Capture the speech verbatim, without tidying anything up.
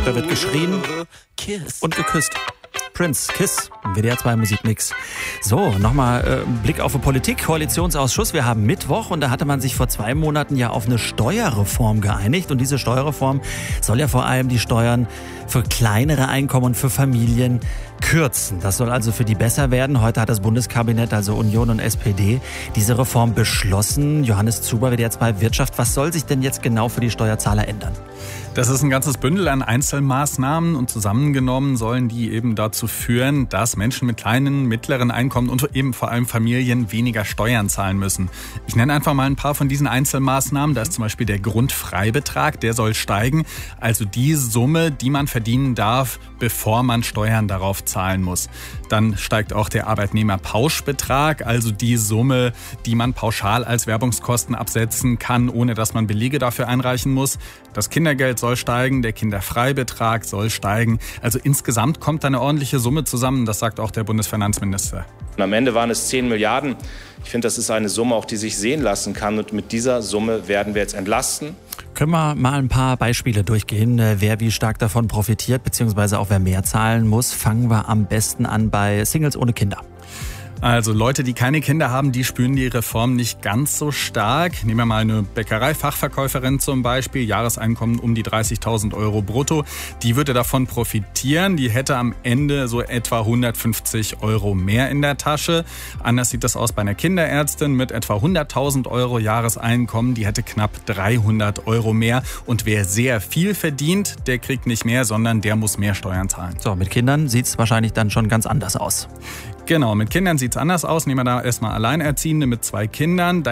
Da wird geschrien und geküsst. Prince, Kiss, W D R zwei Musikmix. So, nochmal äh, Blick auf die Politik, Koalitionsausschuss. Wir haben Mittwoch und da hatte man sich vor zwei Monaten ja auf eine Steuerreform geeinigt. Und diese Steuerreform soll ja vor allem die Steuern für kleinere Einkommen und für Familien kürzen. Das soll also für die besser werden. Heute hat das Bundeskabinett, also Union und S P D, diese Reform beschlossen. Johannes Zuber, W D R zwei Wirtschaft. Was soll sich denn jetzt genau für die Steuerzahler ändern? Das ist ein ganzes Bündel an Einzelmaßnahmen und zusammengenommen sollen die eben dazu führen, dass Menschen mit kleinen, mittleren Einkommen und eben vor allem Familien weniger Steuern zahlen müssen. Ich nenne einfach mal ein paar von diesen Einzelmaßnahmen. Da ist zum Beispiel der Grundfreibetrag, der soll steigen. Also die Summe, die man verdienen darf, bevor man Steuern darauf zahlen muss. Dann steigt auch der Arbeitnehmerpauschbetrag, also die Summe, die man pauschal als Werbungskosten absetzen kann, ohne dass man Belege dafür einreichen muss. Das Kindergeld soll steigen, der Kinderfreibetrag soll steigen. Also insgesamt kommt da eine ordentliche Summe zusammen, das sagt auch der Bundesfinanzminister. Und am Ende waren es zehn Milliarden. Ich finde, das ist eine Summe, auch die sich sehen lassen kann. Und mit dieser Summe werden wir jetzt entlasten. Können wir mal ein paar Beispiele durchgehen, wer wie stark davon profitiert, beziehungsweise auch wer mehr zahlen muss. Fangen wir am besten an bei Singles ohne Kinder. Also Leute, die keine Kinder haben, die spüren die Reform nicht ganz so stark. Nehmen wir mal eine Bäckerei-Fachverkäuferin zum Beispiel, Jahreseinkommen um die dreißigtausend Euro brutto. Die würde davon profitieren. Die hätte am Ende so etwa hundertfünfzig Euro mehr in der Tasche. Anders sieht das aus bei einer Kinderärztin mit etwa hunderttausend Euro Jahreseinkommen. Die hätte knapp dreihundert Euro mehr. Und wer sehr viel verdient, der kriegt nicht mehr, sondern der muss mehr Steuern zahlen. So, mit Kindern sieht es wahrscheinlich dann schon ganz anders aus. Genau, mit Kindern sieht es anders aus. Nehmen wir da erstmal Alleinerziehende mit zwei Kindern. Da